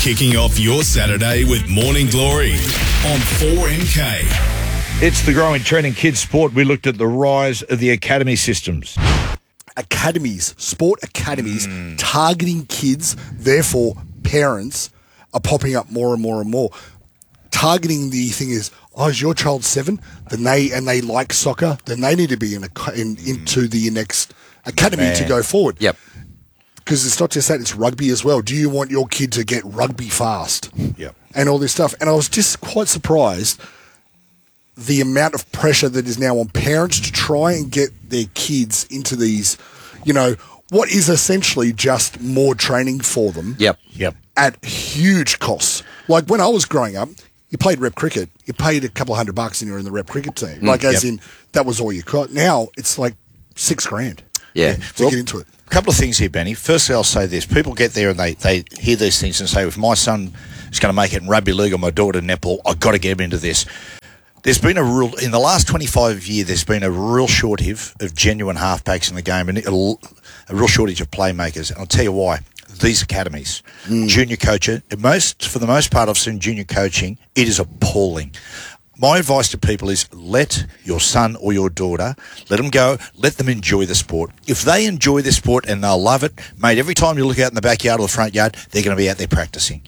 Kicking off your Saturday with Morning Glory on 4MK. It's the growing trend in kids' sport. We looked at the rise of the academy systems. Academies, sport academies, targeting kids, therefore parents are popping up more and more and more. Targeting the thing is, is your child 7? Then they like soccer, then they need to be into the next academy to go forward. Yep. Because it's not just that, it's rugby as well. Do you want your kid to get rugby fast? Yep. And all this stuff. And I was just quite surprised the amount of pressure that is now on parents to try and get their kids into these, what is essentially just more training for them. Yep. At huge costs. Like when I was growing up, you played rep cricket. You paid a couple $100 and you're in the rep cricket team. In, that was all you got. Now it's like $6,000. Yeah. To get into it. A couple of things here, Benny. Firstly, I'll say this. People get there and they hear these things and say, if my son is going to make it in rugby league or my daughter in netball, I've got to get him into this. There's been in the last 25 years, there's been a real shortage of genuine halfbacks in the game and a real shortage of playmakers. And I'll tell you why. These academies, junior coaching, for the most part, I've seen junior coaching, it is appalling. My advice to people is let your son or your daughter, let them go, let them enjoy the sport. If they enjoy the sport and they'll love it, mate, every time you look out in the backyard or the front yard, they're going to be out there practicing.